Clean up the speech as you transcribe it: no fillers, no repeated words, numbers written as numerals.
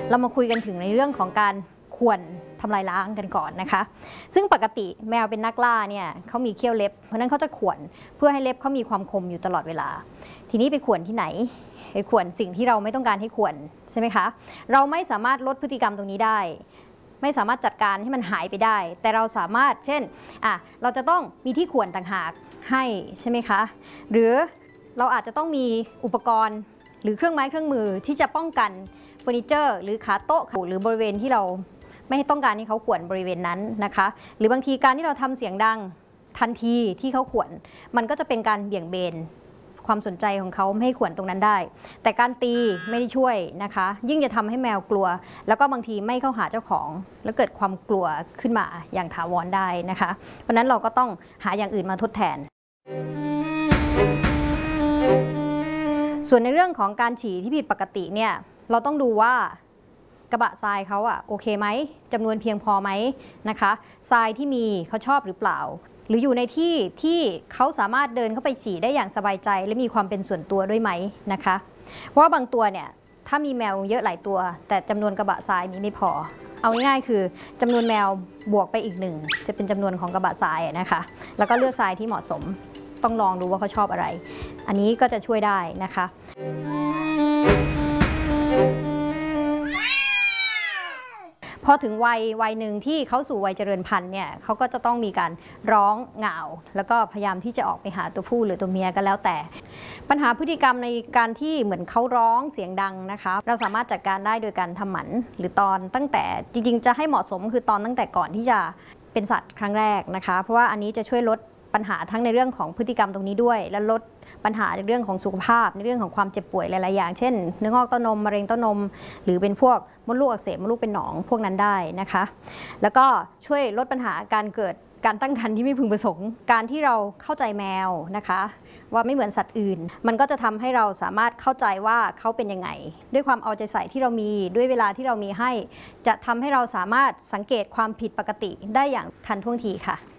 เรามาคุยกันถึงในเรื่องของการข่วนทำลายล้างกันก่อนนะคะซึ่งปกติแมวเป็นนักล่าเนี่ยเขามีเขี้ยวเล็บเพราะนั้นเขาจะข่วนเพื่อให้เล็บเขามีความคมอยู่ตลอดเวลาทีนี้ไปข่วนที่ไหนไปข่วนสิ่งที่เราไม่ต้องการให้ข่วนใช่ไหมคะเราไม่สามารถลดพฤติกรรมตรงนี้ได้ไม่สามารถจัดการให้มันหายไปได้แต่เราสามารถเช่นเราจะต้องมีที่ข่วนต่างหากให้ใช่ไหมคะหรือเราอาจจะต้องมีอุปกรณ์หรือเครื่องไม้เครื่องมือที่จะป้องกันเฟอร์นิเจอร์หรือขาโต๊ะหรือบริเวณที่เราไม่ต้องการให้เขาข่วนบริเวณนั้นนะคะหรือบางทีการที่เราทำเสียงดังทันทีที่เขาข่วนมันก็จะเป็นการเบี่ยงเบนความสนใจของเขาไม่ให้ข่วนตรงนั้นได้แต่การตีไม่ได้ช่วยนะคะยิ่งจะทำให้แมวกลัวแล้วก็บางทีไม่เข้าหาเจ้าของแล้วเกิดความกลัวขึ้นมาอย่างถาวรได้นะคะเพราะนั้นเราก็ต้องหาอย่างอื่นมาทดแทนส่วนในเรื่องของการฉี่ที่ผิดปกติเนี่ยเราต้องดูว่ากระบะทรายเขาโอเคไหมจำนวนเพียงพอไหมนะคะทรายที่มีเขาชอบหรือเปล่าหรืออยู่ในที่ที่เขาสามารถเดินเข้าไปฉี่ได้อย่างสบายใจและมีความเป็นส่วนตัวด้วยไหมนะคะเพราะว่าบางตัวเนี่ยถ้ามีแมวเยอะหลายตัวแต่จำนวนกระบะทรายมีไม่พอเอาง่ายๆคือจำนวนแมวบวกไปอีกหนึ่งจะเป็นจำนวนของกระบะทรายนะคะแล้วก็เลือกทรายที่เหมาะสมต้องลองดูว่าเขาชอบอะไรอันนี้ก็จะช่วยได้นะคะพอถึงวัยหนึ่งที่เขาสู่วัยเจริญพันธุ์เนี่ยเขาก็จะต้องมีการร้องเหงาแล้วก็พยายามที่จะออกไปหาตัวผู้หรือตัวเมียก็แล้วแต่ปัญหาพฤติกรรมในการที่เหมือนเขาร้องเสียงดังนะคะเราสามารถจัดการได้โดยการทำหมันหรือตอนตั้งแต่จริงๆจะให้เหมาะสมคือตอนตั้งแต่ก่อนที่จะเป็นสัตว์ครั้งแรกนะคะเพราะว่าอันนี้จะช่วยลดปัญหาทั้งในเรื่องของพฤติกรรมตรงนี้ด้วยและลดปัญหาในเรื่องของสุขภาพในเรื่องของความเจ็บป่วยหลายๆอย่างเช่นเนื้องอกเต้านมมะเร็งเต้านมหรือเป็นพวกมดลูกอักเสบมดลูกเป็นหนองพวกนั้นได้นะคะแล้วก็ช่วยลดปัญหาการเกิดการตั้งครรภ์ที่ไม่พึงประสงค์การที่เราเข้าใจแมวนะคะว่าไม่เหมือนสัตว์อื่นมันก็จะทำให้เราสามารถเข้าใจว่าเขาเป็นยังไงด้วยความเอาใจใส่ที่เรามีด้วยเวลาที่เรามีให้จะทำให้เราสามารถสังเกตความผิดปกติได้อย่างทันท่วงทีค่ะ